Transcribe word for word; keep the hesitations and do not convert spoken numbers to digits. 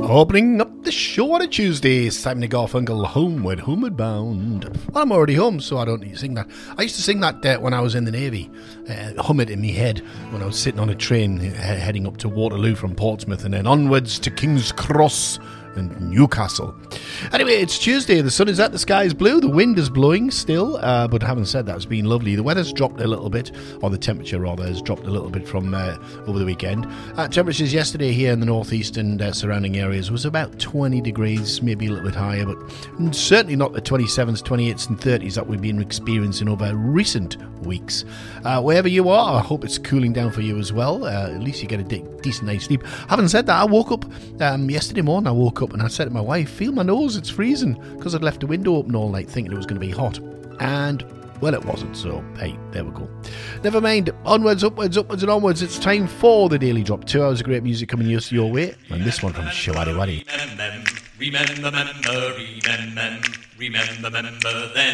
Opening up the show on a Tuesday, Simon and Garfunkel, Homeward, Homeward Bound. Well, I'm already home, so I don't need to sing that. I used to sing that uh, when I was in the Navy, uh, hum it in my head when I was sitting on a train he- heading up to Waterloo from Portsmouth and then onwards to King's Cross and Newcastle. Anyway, it's Tuesday, the sun is out, the sky is blue, the wind is blowing still, uh, but having said that, it's been lovely. The weather's dropped a little bit, or the temperature rather has dropped a little bit from uh, over the weekend. Uh, temperatures yesterday here in the northeast and uh, surrounding areas was about twenty degrees, maybe a little bit higher, but certainly not the twenty-sevens, twenty-eights and thirties that we've been experiencing over recent weeks. Uh, wherever you are, I hope it's cooling down for you as well. Uh, at least you get a de- decent night's sleep. Having said that, I woke up um, yesterday morning, I woke up and I said to my wife, feel my nose, it's freezing, because I'd left the window open all night thinking it was going to be hot. And, well, it wasn't, so hey, there we go. Never mind, onwards, upwards, upwards and onwards, it's time for the Daily Drop. Two hours of great music coming your way, and this one from Shawady Waddy. Remember, remember, remember, remember, remember then.